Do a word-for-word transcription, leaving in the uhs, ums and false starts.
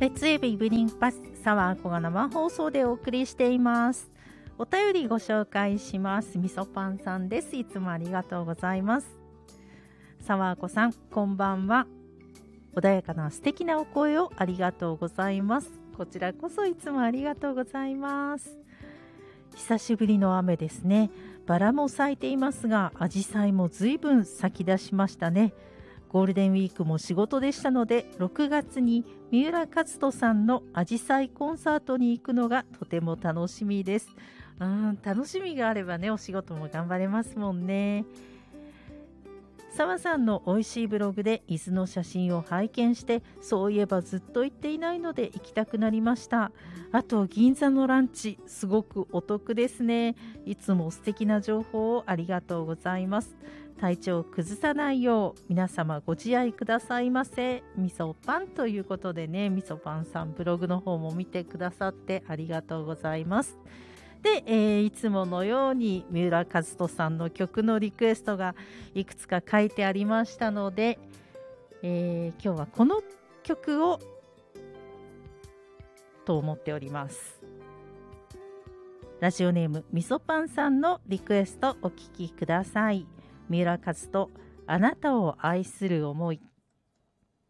レッツウェーブイブニングパス、サワーコが生放送でお送りしています。お便りご紹介します。みそパンさんです。いつもありがとうございます。サワーコさん、こんばんは。穏やかな素敵なお声をありがとうございます。こちらこそいつもありがとうございます。久しぶりの雨ですね。バラも咲いていますが、アジサイも随分咲き出しましたね。ゴールデンウィークも仕事でしたので、ろくがつに三浦和人さんのアジサイコンサートに行くのがとても楽しみです。うん、楽しみがあればね、お仕事も頑張れますもんね。澤さんの美味しいブログで伊豆の写真を拝見して、そういえばずっと行っていないので行きたくなりました。あと銀座のランチ、すごくお得ですね。いつも素敵な情報をありがとうございます。体調を崩さないよう皆様ご自愛くださいませ。みそパンということでね、みそパンさんブログの方も見てくださってありがとうございます。で、えー、いつものように三浦和人さんの曲のリクエストがいくつか書いてありましたので、えー、今日はこの曲をと思っております。ラジオネームみそパンさんのリクエストお聞きください。三浦和人、あなたを愛する思い。